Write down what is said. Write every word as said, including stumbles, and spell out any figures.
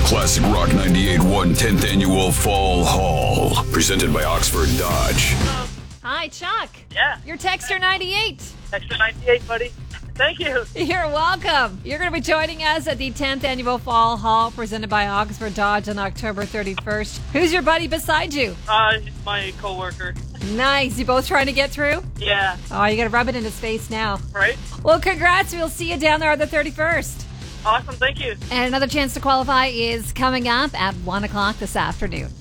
Classic Rock ninety-eight point one tenth Annual Fall Haul. Presented by Oxford Dodge. Hi, Chuck. Yeah. You're Texter ninety-eight. Texter ninety-eight, buddy. Thank you. You're welcome. You're going to be joining us at the tenth Annual Fall Haul presented by Oxford Dodge on October thirty-first. Who's your buddy beside you? Uh, he's my coworker. Nice. You both trying to get through? Yeah. Oh, you got to rub it in his face now. Right? Well, congrats. We'll see you down there on the thirty-first. Awesome. Thank you. And another chance to qualify is coming up at one o'clock this afternoon.